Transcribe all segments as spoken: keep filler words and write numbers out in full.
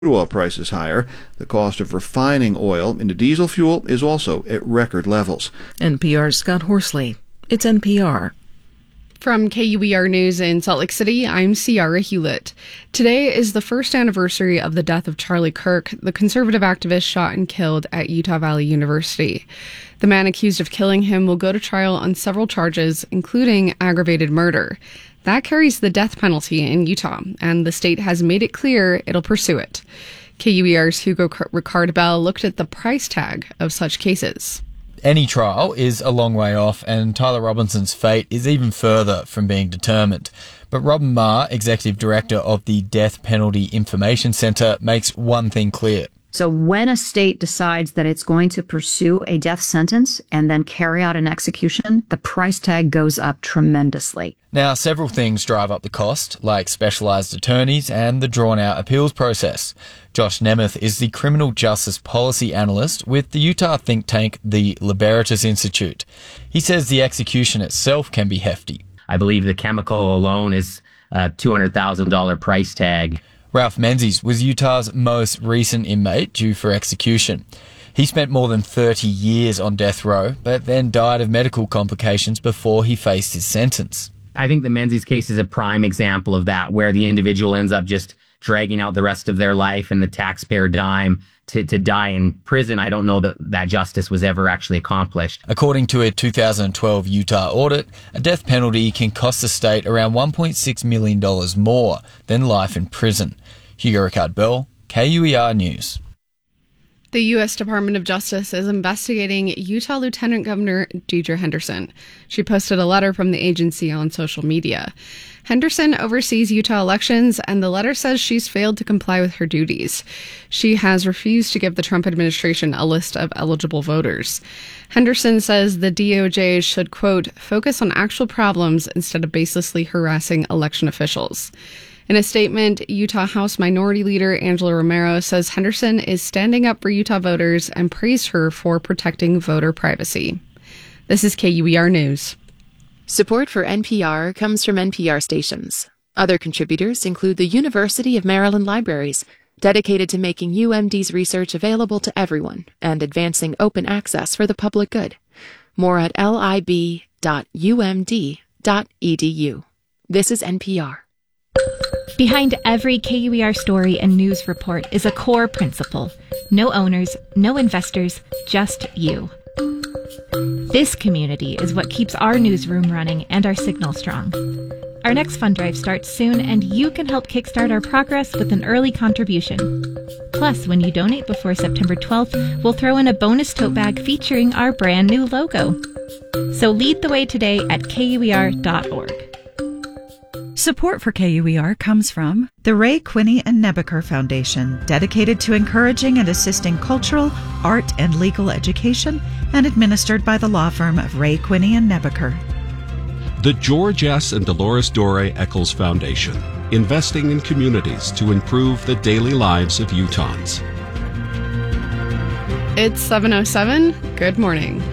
oil prices higher. The cost of refining oil into diesel fuel is also at record levels. N P R's Scott Horsley. It's N P R. From K U E R News in Salt Lake City, I'm Ciara Hewlett. Today is the first anniversary of the death of Charlie Kirk, the conservative activist shot and killed at Utah Valley University. The man accused of killing him will go to trial on several charges, including aggravated murder. That carries the death penalty in Utah, and the state has made it clear it'll pursue it. K U E R's Hugo Ricard Bell looked at the price tag of such cases. Any trial is a long way off, and Tyler Robinson's fate is even further from being determined. But Robin Marr, Executive Director of the Death Penalty Information Centre, makes one thing clear. So when a state decides that it's going to pursue a death sentence and then carry out an execution, the price tag goes up tremendously. Now, several things drive up the cost, like specialised attorneys and the drawn-out appeals process. Josh Nemeth is the Criminal Justice Policy Analyst with the Utah think tank, the Liberatus Institute. He says the execution itself can be hefty. I believe the chemical alone is a two hundred thousand dollars price tag. Ralph Menzies was Utah's most recent inmate due for execution. He spent more than thirty years on death row, but then died of medical complications before he faced his sentence. I think the Menzies case is a prime example of that, where the individual ends up just dragging out the rest of their life and the taxpayer dime to, to die in prison. I don't know that that justice was ever actually accomplished. According to a two thousand twelve Utah audit, a death penalty can cost the state around one point six million dollars more than life in prison. Hugo Ricard Bell, K U E R News. The U S Department of Justice is investigating Utah Lieutenant Governor Deidre Henderson. She posted a letter from the agency on social media. Henderson oversees Utah elections, and the letter says she's failed to comply with her duties. She has refused to give the Trump administration a list of eligible voters. Henderson says the D O J should, quote, focus on actual problems instead of baselessly harassing election officials. In a statement, Utah House Minority Leader Angela Romero says Henderson is standing up for Utah voters and praised her for protecting voter privacy. This is K U E R News. Support for N P R comes from N P R stations. Other contributors include the University of Maryland Libraries, dedicated to making U M D's research available to everyone and advancing open access for the public good. More at lib dot u m d dot e d u. This is N P R. Behind every K U E R story and news report is a core principle. No owners, no investors, just you. This community is what keeps our newsroom running and our signal strong. Our next fund drive starts soon, and you can help kickstart our progress with an early contribution. Plus, when you donate before September twelfth, we'll throw in a bonus tote bag featuring our brand new logo. So lead the way today at K U E R dot org. Support for K U E R comes from the Ray Quinney and Nebaker Foundation, dedicated to encouraging and assisting cultural, art, and legal education, and administered by the law firm of Ray Quinney and Nebaker. The George S. and Dolores Doré Eccles Foundation, investing in communities to improve the daily lives of Utahns. It's seven oh seven. Good morning.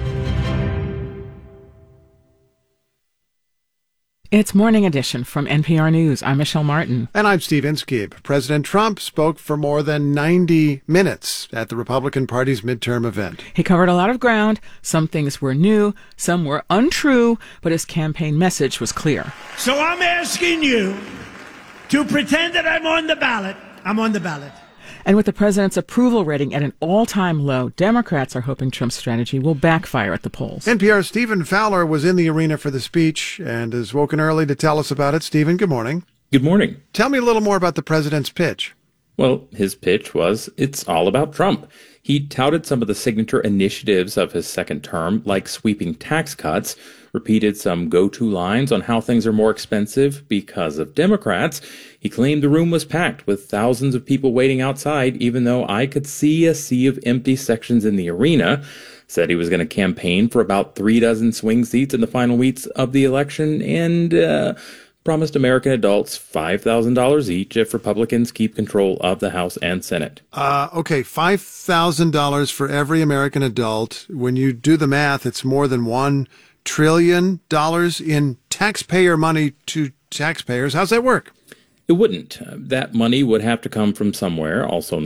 It's Morning Edition from N P R News. I'm Michelle Martin. And I'm Steve Inskeep. President Trump spoke for more than ninety minutes at the Republican Party's midterm event. He covered a lot of ground. Some things were new, some were untrue, but his campaign message was clear. So I'm asking you to pretend that I'm on the ballot. I'm on the ballot. And with the president's approval rating at an all-time low, Democrats are hoping Trump's strategy will backfire at the polls. N P R's Stephen Fowler was in the arena for the speech and is woken early to tell us about it. Stephen, good morning. Good morning. Tell me a little more about the president's pitch. Well, his pitch was, it's all about Trump. He touted some of the signature initiatives of his second term, like sweeping tax cuts, repeated some go-to lines on how things are more expensive because of Democrats. He claimed the room was packed with thousands of people waiting outside, even though I could see a sea of empty sections in the arena. Said he was going to campaign for about three dozen swing seats in the final weeks of the election, and uh, promised American adults five thousand dollars each if Republicans keep control of the House and Senate. Uh, okay, five thousand dollars for every American adult. When you do the math, it's more than one trillion dollars in taxpayer money to taxpayers. How's that work? It wouldn't. Uh, that money would have to come from somewhere, also